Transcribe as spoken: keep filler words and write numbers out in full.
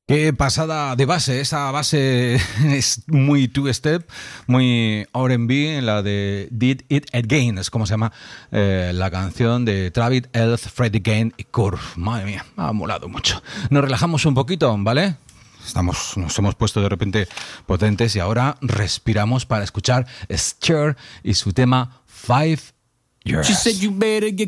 Qué pasada de base, esa base es muy two-step, muy R and B, la de Did It Again, es como se llama eh, la canción de Travis Health, Fred Again y Curve. Madre mía, me ha molado mucho. Nos relajamos un poquito, ¿vale? Estamos, nos hemos puesto de repente potentes y ahora respiramos para escuchar Cher y su tema Five Years.